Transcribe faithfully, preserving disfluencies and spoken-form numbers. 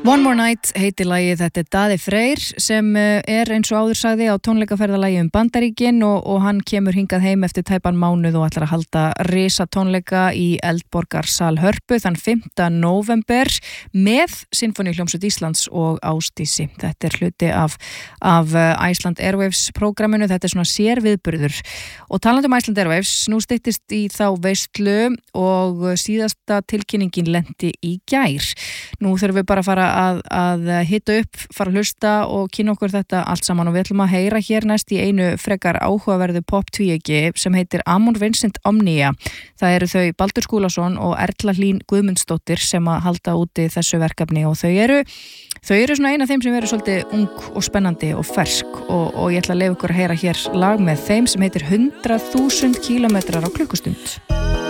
One More Night heitir lagið, þetta er Daði Freyr sem er eins og áður sagði á tónleikaferðalagi um Bandaríkin og, og hann kemur hingað heim eftir tæpan mánuð og ætlar að halda risa tónleika í Eldborgarsal Hörpu þann fimmta nóvember með Sinfóníuhljómsveit Íslands og Ásdísi. Þetta er hluti af, af Iceland Airwaves prógraminu, þetta er svona sérviðburður. Og talandi um Iceland Airwaves, nú styttist í þá veislu og síðasta tilkynningin lenti í gær. Nú þurfum við bara að fara að, að hita upp, fara að hlusta og kynna okkur þetta allt saman og við ætlum að heyra hér næst í einu frekar áhugaverðu pop-tvíegi sem heitir Amon Vincent Omnia. Það eru þau Baldur Skúlason og Erla Hlín Guðmundsdóttir sem að halda úti þessu verkefni og þau eru þau eru svona eina af þeim sem eru svolítið ung og spennandi og fersk og, og ég ætla að leyfa ykkur að heyra hér lag með þeim sem heitir hundrað þúsund kílómetrar á klukkustund.